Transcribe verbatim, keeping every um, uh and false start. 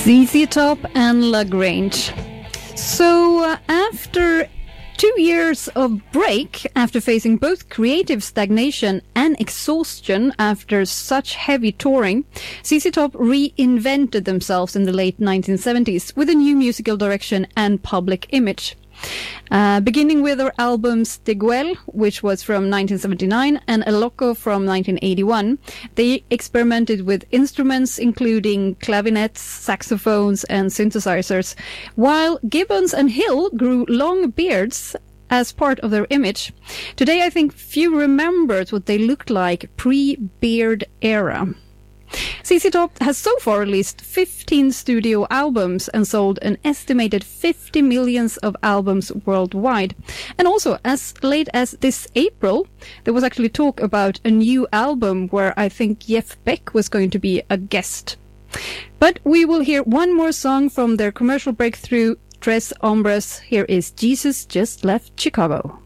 Z Z Top and La Grange. So uh, after two years of break, after facing both creative stagnation and exhaustion after such heavy touring, Z Z Top reinvented themselves in the late nineteen seventies with a new musical direction and public image. Uh, beginning with their albums De Guel, which was from nineteen seventy-nine, and El Loco from nineteen eighty-one, they experimented with instruments including clavinets, saxophones, and synthesizers, while Gibbons and Hill grew long beards as part of their image. Today, I think few remembered what they looked like pre-beard era. Z Z Top has so far released fifteen studio albums and sold an estimated fifty millions of albums worldwide. And also, as late as this April, there was actually talk about a new album where I think Jeff Beck was going to be a guest. But we will hear one more song from their commercial breakthrough, Tres Hombres. Here is Jesus Just Left Chicago.